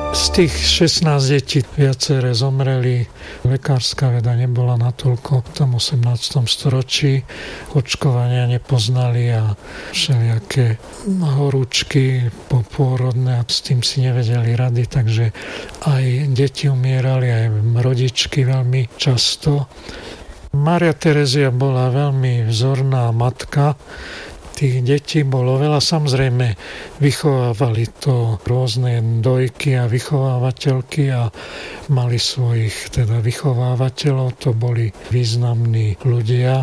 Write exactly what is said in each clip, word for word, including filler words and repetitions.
Z tých šestnásť detí viaceré zomreli. Lekárska veda nebola natoľko v tom osemnástom storočí. Očkovania nepoznali a všelijaké horúčky popôrodné a s tým si nevedeli rady, takže aj deti umierali, aj rodičky veľmi často. Mária Terezia bola veľmi vzorná matka. Tých detí bolo veľa, samozrejme vychovávali to rôzne dojky a vychovávateľky a mali svojich teda vychovávateľov, to boli významní ľudia,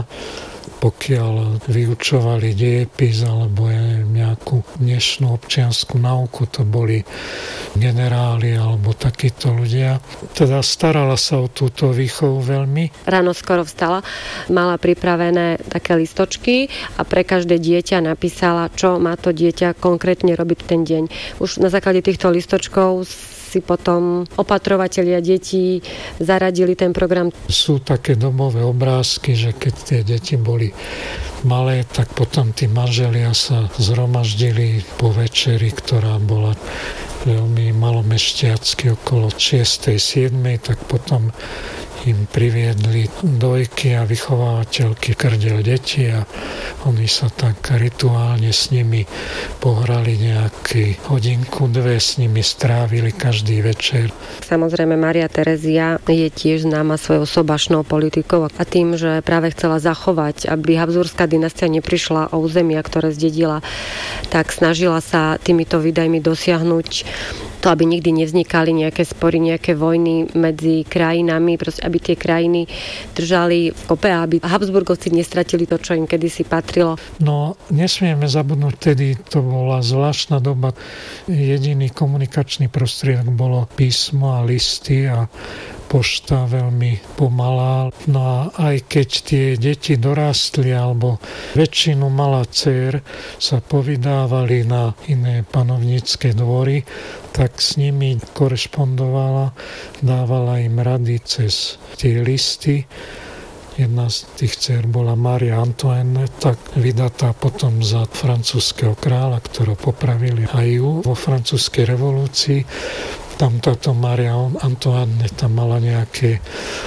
pokiaľ vyučovali dejepis alebo nejakú dnešnú občiansku nauku, to boli generáli alebo takíto ľudia. Teda starala sa o túto výchovu veľmi. Ráno skoro vstala, mala pripravené také listočky a pre každé dieťa napísala, čo má to dieťa konkrétne robiť ten deň. Už na základe týchto listočkov si potom opatrovatelia detí zaradili ten program. Sú také domové obrázky, že keď tie deti boli malé, tak potom tí manželia sa zhromaždili po večeri, ktorá bola veľmi malomešťacky okolo šiestej siedmej, tak potom im priviedli dojky a vychovávateľky krdel deti a oni sa tak rituálne s nimi pohrali nejaký hodinku, dve s nimi strávili každý večer. Samozrejme Mária Terezia je tiež známa svojou sobašnou politikou a tým, že práve chcela zachovať, aby Habsburská dynastia neprišla o územia, ktoré zdedila, tak snažila sa týmito výdajmi dosiahnuť to, aby nikdy nevznikali nejaké spory, nejaké vojny medzi krajinami, proste aby tie krajiny držali v kope a aby Habsburgovci nestratili to, čo im kedysi patrilo. No, nesmieme zabudnúť, tedy to bola zvláštna doba. Jediný komunikačný prostriedok bolo písmo a listy a pošta veľmi pomalá. No a aj keď tie deti dorástli, alebo väčšinu mala dcér, sa povydávali na iné panovnícke dvory, tak s nimi korešpondovala, dávala im rady cez tie listy. Jedna z tých dcér bola Mária Antoinette, tak vydatá potom za francúzskeho kráľa, ktorého popravili aj ju vo francúzskej revolúcii. Tam táto Mária Antoinette tam mala nejaké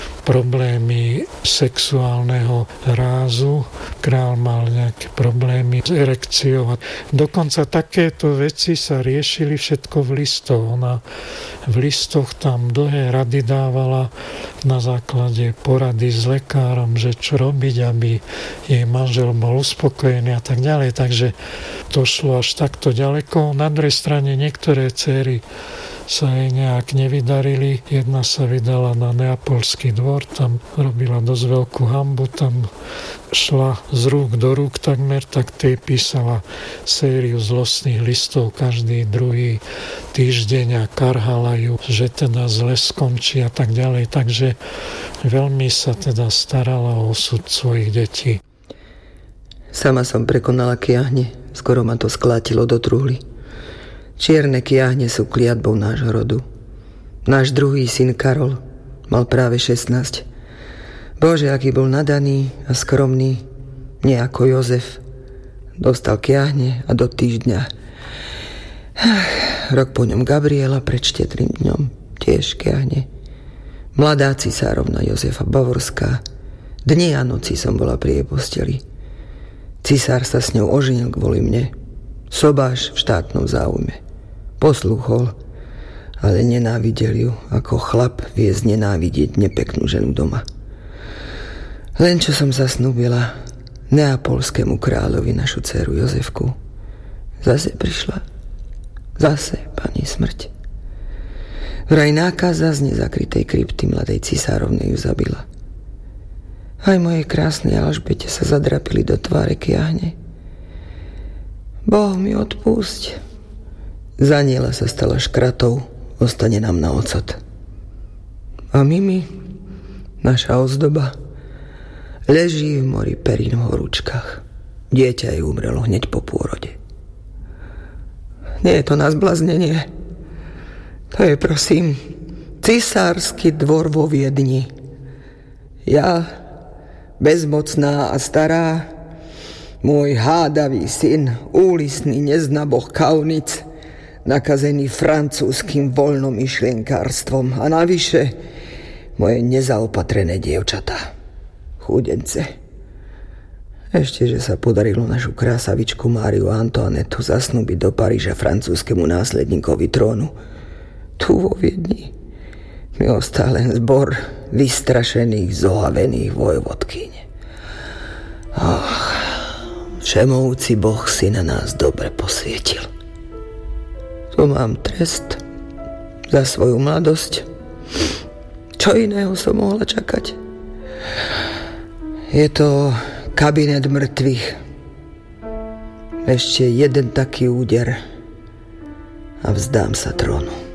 problémy sexuálneho rázu. Král mal nejaké problémy s erekciou. Dokonca takéto veci sa riešili všetko v listoch. Ona v listoch tam dlhé rady dávala na základe porady s lekárom, že čo robiť, aby jej manžel bol uspokojený a tak ďalej. Takže to šlo až takto ďaleko. Na druhej strane niektoré dcéry sa jej nejak nevydarili. Jedna sa vydala na neapolský dvor, tam robila dosť veľkú hanbu, tam šla z rúk do rúk takmer, tak tej písala sériu zlostných listov každý druhý týždeň a karhala ju, že teda zle skončí a tak ďalej. Takže veľmi sa teda starala o osud svojich detí. Sama som prekonala kiahne, skoro ma to sklátilo do truhly. Čierne kiahne sú kliatbou nášho rodu. Náš druhý syn Karol mal práve šestnásť. Bože, aký bol nadaný a skromný, nie ako Jozef. Dostal kiahne a do týždňa. Ach, rok po ňom Gabriela, pred štedrým dňom tiež kiahne. Mladá cisárovna Jozefa Bavorská. Dni a noci som bola pri jej posteli. Cisár sa s ňou oženil kvôli mne. Sobáš v štátnom záujme. Poslúchol, ale nenávidel ju, ako chlap vie znenávidieť nepeknú ženu doma. Len čo som zasnúbila neapolskému kráľovi našu dceru Jozefku, zase prišla. Zase, pani smrť. Vraj nákaza z nezakrytej krypty mladej cisárovnej ju zabila. Aj mojej krásnej Alžbete sa zadrapili do tváre kiahne. Boh mi odpúšť. Zaniela sa stala škratou, ostane nám na ocot. A Mimi, naša ozdoba, leží v mori perín v horúčkach. Dieťa jej umrelo hneď po pôrode. Nie je to na zblaznenie. To je, prosím, cisársky dvor vo Viedni. Ja, bezmocná a stará, môj hádavý syn, úlisný neznaboch Kaunic, nakazený francúzským voľnomyšlienkárstvom a navyše moje nezaopatrené dievčatá. Chudence. Ešte, že sa podarilo našu krásavičku Máriu Antoanetu zasnúbiť do Paríža francúzskemu následníkovi trónu. Tu vo Viedni mi ostal len zbor vystrašených, zohavených vojvodkyň. Ach, všemovúci Boh si na nás dobre posvietil. Tu mám trest za svoju mladosť. Čo iného som mohla čakať? Je to kabinet mŕtvych. Ešte jeden taký úder a vzdám sa trónu.